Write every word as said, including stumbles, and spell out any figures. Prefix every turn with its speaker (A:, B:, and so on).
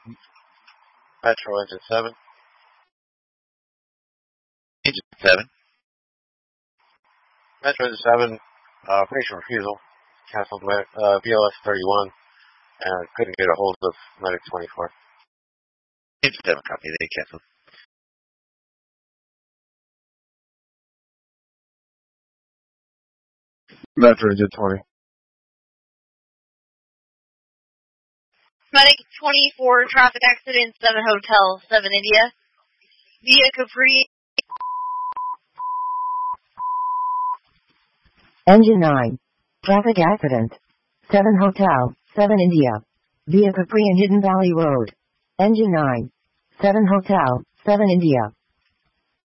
A: Metro engine seven.
B: Engine seven.
A: Metro engine seven, uh, operation refusal. Canceled uh, B L S thirty-one and couldn't get a hold of Medic twenty-four.
B: Engine seven copy, they canceled.
A: Metro engine twenty.
C: Medic twenty-four, traffic accident, seven Hotel, seven India. Via Capri.
D: Engine nine. Traffic accident. seven Hotel, seven India. Via Capri and Hidden Valley Road. Engine nine. seven Hotel, seven India.